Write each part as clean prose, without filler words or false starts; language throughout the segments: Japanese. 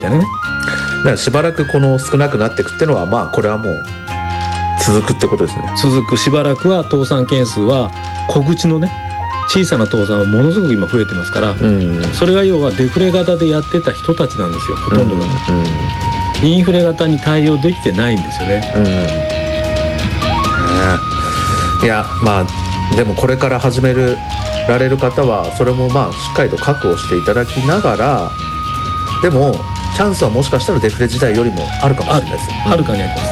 たいなね。 だからしばらくこの少なくなっていくっていうのはまあこれはもう続くってことですね。 続く。しばらくは倒産件数は小口のね小さな倒産はものすごく今増えてますから、それが要はデフレ型でやってた人たちなんですよ、ほとんどが、インフレ型に対応できてないんですよね。 いやまあでもこれから始められる方はそれもまあしっかりと確保していただきながら、でもチャンスはもしかしたらデフレ時代よりもあるかもしれないですよ。 はるかにあります、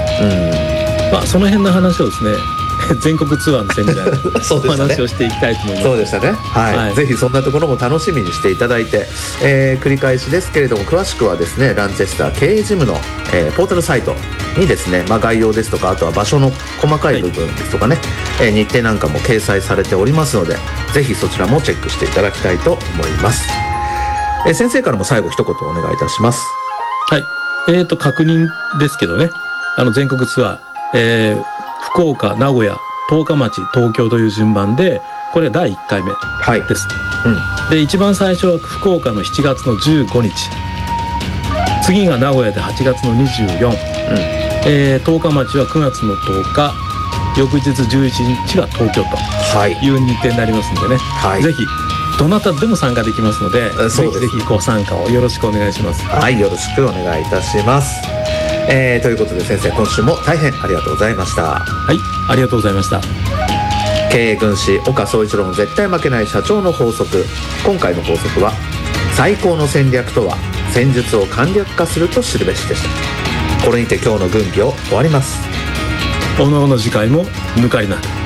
まあ、その辺の話をですね全国ツアーのセミナーでそうでしたね、 話をしていきたいと思います。 そうでしたね、はい、ぜひそんなところも楽しみにしていただいて、繰り返しですけれども詳しくはですねランチェスター経営ジムの、ポータルサイトにですね、まあ、概要ですとかあとは場所の細かい部分ですとかね、日程なんかも掲載されておりますのでぜひそちらもチェックしていただきたいと思います。先生からも最後一言お願いいたします。 はい、確認ですけどね、全国ツアー、福岡、名古屋、十日町、東京という順番でこれは第1回目です、で一番最初は福岡の7月の15日、次が名古屋で8月の24、十日町は9月の10日、翌日11日が東京という日程になりますのでね、ぜひどなたでも参加できますので、ぜひぜひご参加をよろしくお願いします。 はい、よろしくお願いいたします。ということで先生今週も大変ありがとうございました。 はい、ありがとうございました。 経営軍師岡総一郎の絶対負けない社長の法則。今回の法則は最高の戦略とは戦術を簡略化すると知るべしでした。これにて今日の軍議を終わります。 おのおの次回も抜かりなく。